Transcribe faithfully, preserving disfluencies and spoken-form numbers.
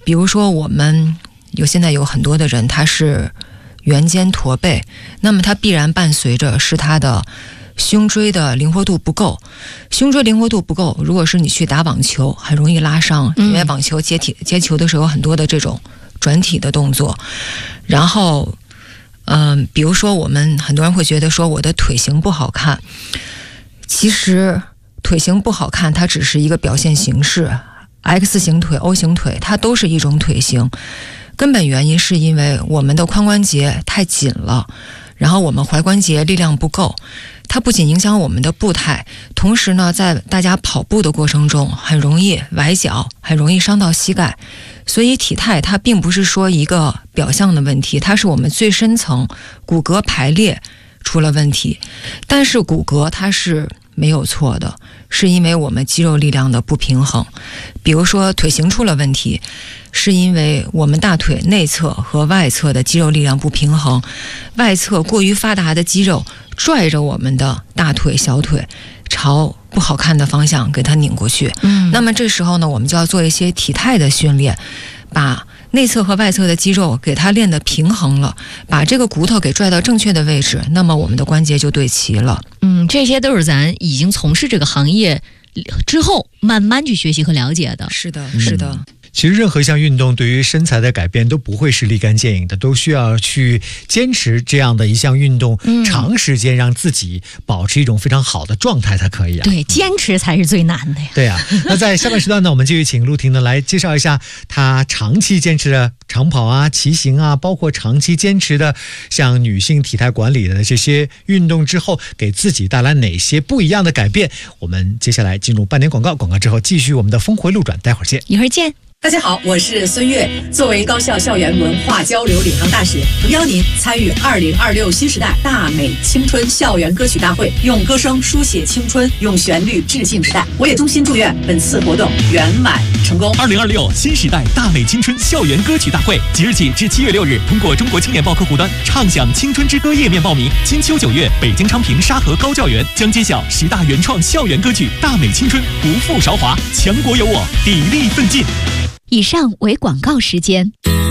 比如说我们有现在有很多的人他是圆肩驼背，那么他必然伴随着是他的胸椎的灵活度不够。胸椎灵活度不够，如果是你去打网球很容易拉伤，因为网球接体接球的时候有很多的这种转体的动作。然后嗯、呃，比如说我们很多人会觉得说我的腿型不好看，其实腿型不好看它只是一个表现形式， X 型腿 O 型腿它都是一种腿型，根本原因是因为我们的髋关节太紧了，然后我们踝关节力量不够，它不仅影响我们的步态，同时呢在大家跑步的过程中很容易崴脚，很容易伤到膝盖。所以体态它并不是说一个表象的问题，它是我们最深层骨骼排列出了问题。但是骨骼它是没有错的，是因为我们肌肉力量的不平衡。比如说腿型出了问题，是因为我们大腿内侧和外侧的肌肉力量不平衡，外侧过于发达的肌肉拽着我们的大腿小腿朝不好看的方向给它拧过去。嗯，那么这时候呢，我们就要做一些体态的训练，把内侧和外侧的肌肉给它练得平衡了，把这个骨头给拽到正确的位置，那么我们的关节就对齐了。 嗯，这些都是咱已经从事这个行业之后慢慢去学习和了解的。 是的，是的。 嗯，其实任何一项运动对于身材的改变都不会是立竿见影的，都需要去坚持这样的一项运动，嗯、长时间让自己保持一种非常好的状态才可以啊。 对，坚持才是最难的呀。 对啊，那在下半时段呢，我们继续请陆婷呢来介绍一下她长期坚持的长跑啊、骑行啊，包括长期坚持的像女性体态管理的这些运动之后，给自己带来哪些不一样的改变。我们接下来进入半点广告，广告之后继续我们的峰回路转，待会儿见。 一会儿见。 大家好，我是孙悦。作为高校校园文化交流领航大使，邀您参与二零二六新时代大美青春校园歌曲大会，用歌声书写青春，用旋律致敬时代。我也衷心祝愿本次活动圆满成功。 二零二六新时代大美青春校园歌曲大会即日起至七月六日，通过中国青年报客户端畅享青春之歌页面报名。金秋九月，北京昌平沙河高教园将揭晓十大原创校园歌曲，大美青春，不负韶华，强国有我，砥砺奋进。 以上为广告时间。